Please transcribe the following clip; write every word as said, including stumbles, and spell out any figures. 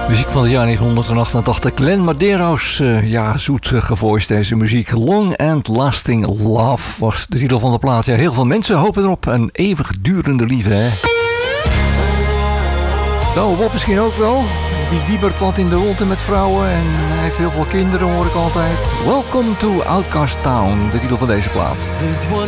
Muziek van het jaar negentien achtentachtig. Glenn Medeiros, uh, ja, zoet uh, gevoiced deze muziek. Long and Lasting Love was de titel van de plaat. Ja, heel veel mensen hopen erop. Een eeuwigdurende liefde, hè. Nou, Bob misschien ook wel. Die wiebert wat in de ronde met vrouwen en hij heeft heel veel kinderen, hoor ik altijd. Welcome to Outcast Town, de titel van deze plaat.